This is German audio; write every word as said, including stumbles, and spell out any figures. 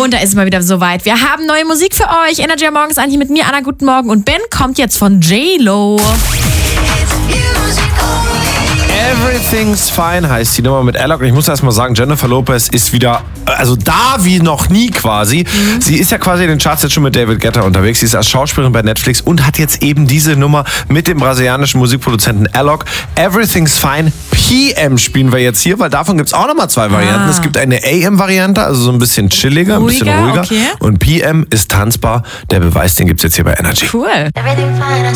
Und da ist es mal wieder soweit. Wir haben neue Musik für euch. Energy am Morgen ist eigentlich mit mir, Anna, guten Morgen. Und Ben kommt jetzt von J-Lo. Everything's Fine heißt die Nummer mit Alok. Und ich muss erst mal sagen, Jennifer Lopez ist wieder, also da wie noch nie quasi. Mhm. Sie ist ja quasi in den Charts jetzt schon mit David Guetta unterwegs. Sie ist als Schauspielerin bei Netflix und hat jetzt eben diese Nummer mit dem brasilianischen Musikproduzenten Alok. Everything's Fine P M spielen wir jetzt hier, weil davon gibt es auch nochmal zwei Varianten. Ah. Es gibt eine A M-Variante, also so ein bisschen chilliger, ein bisschen ruhiger. Okay. Und P M ist tanzbar. Der Beweis, den gibt es jetzt hier bei Energy. Cool.